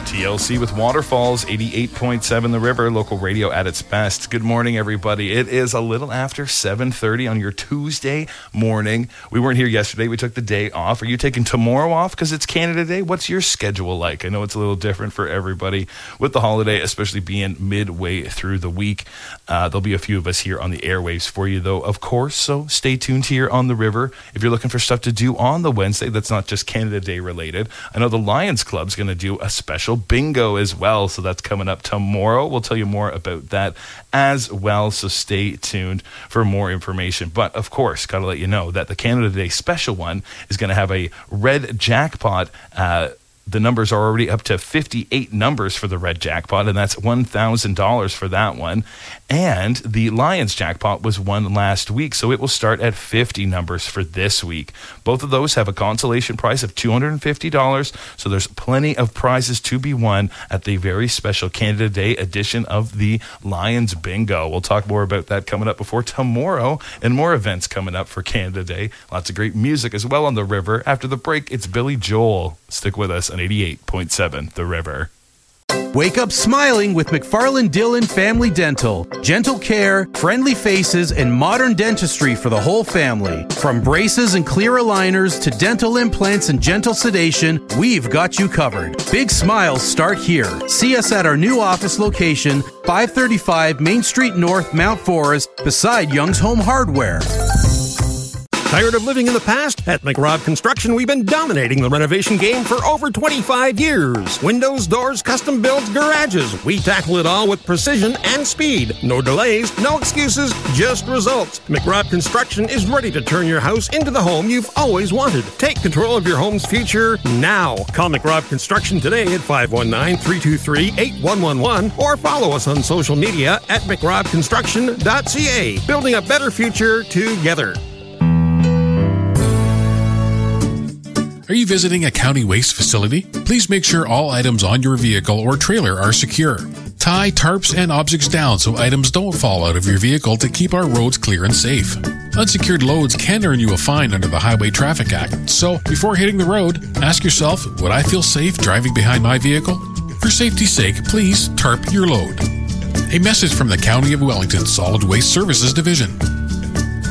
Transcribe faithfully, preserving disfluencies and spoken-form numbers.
T L C with Waterfalls, eighty-eight point seven The River, local radio at its best. Good morning, everybody. It is a little after seven thirty on your Tuesday morning. We weren't here yesterday. We took the day off. Are you taking tomorrow off because it's Canada Day? What's your schedule like? I know it's a little different for everybody with the holiday, especially being midway through the week. Uh, there'll be a few of us here on the airwaves for you, though, of course, so stay tuned here on The River. If you're looking for stuff to do on the Wednesday that's not just Canada Day related, I know the Lions Club's going to do a special bingo as well, so that's coming up tomorrow. We'll tell you more about that as well, so stay tuned for more information. But of course, got to let you know that the Canada Day special one is going to have a red jackpot. Uh, the numbers are already up to fifty-eight numbers for the red jackpot, and that's one thousand dollars for that one. And the Lions jackpot was won last week, so it will start at fifty numbers for this week. Both of those have a consolation price of two hundred fifty dollars, so there's plenty of prizes to be won at the very special Canada Day edition of the Lions Bingo. We'll talk more about that coming up before tomorrow, and more events coming up for Canada Day. Lots of great music as well on The River. After the break, it's Billy Joel. Stick with us on eighty-eight point seven The River. Wake up smiling with McFarland Dillon Family Dental. Gentle care, friendly faces, and modern dentistry for the whole family. From braces and clear aligners to dental implants and gentle sedation, we've got you covered. Big smiles start here. See us at our new office location, five thirty-five Main Street North, Mount Forest, beside Young's Home Hardware. Tired of living in the past? At McRob Construction, we've been dominating the renovation game for over twenty-five years. Windows, doors, custom builds, garages. We tackle it all with precision and speed. No delays, no excuses, just results. McRob Construction is ready to turn your house into the home you've always wanted. Take control of your home's future now. Call McRob Construction today at five one nine, three two three, eight one one one or follow us on social media at mcrob construction dot c a. Building a better future together. Are you visiting a county waste facility? Please make sure all items on your vehicle or trailer are secure. Tie tarps and objects down so items don't fall out of your vehicle to keep our roads clear and safe. Unsecured loads can earn you a fine under the Highway Traffic Act. So, before hitting the road, ask yourself, would I feel safe driving behind my vehicle? For safety's sake, please tarp your load. A message from the County of Wellington Solid Waste Services Division.